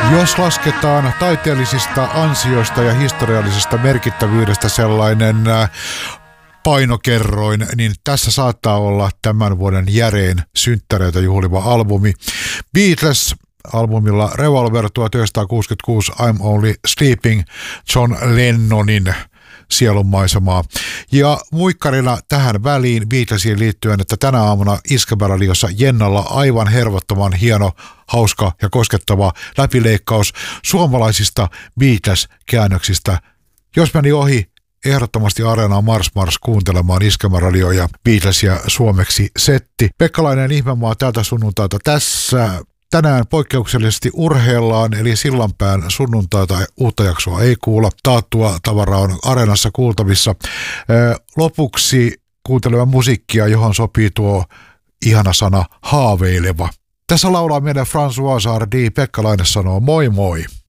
Jos lasketaan taiteellisista ansioista ja historiallisesta merkittävyydestä sellainen painokerroin, niin tässä saattaa olla tämän vuoden järein synttäreitä juhliva albumi. Beatles albumilla Revolver 1966, I'm Only Sleeping, John Lennonin sielunmaisemaa. Ja muikkarina tähän väliin Beatlesiin liittyen, että tänä aamuna Iskelmä-radiossa Jennalla aivan hervottoman hieno, hauska ja koskettava läpileikkaus suomalaisista Beatles-käännöksistä. Jos meni ohi, ehdottomasti Areenaan Mars kuuntelemaan Iskelmä-radio ja Beatlesia suomeksi setti. Pekkalainen Ihmemaa tältä sunnuntaita tässä. Tänään poikkeuksellisesti urheillaan, eli Sillanpään sunnuntaita uutta jaksoa ei kuulla. Taattua tavaraa on Areenassa kuultavissa. Lopuksi kuuntelemme musiikkia, johon sopii tuo ihana sana haaveileva. Tässä laulaa meidän François Hardy. Pekkalainen sanoo moi moi.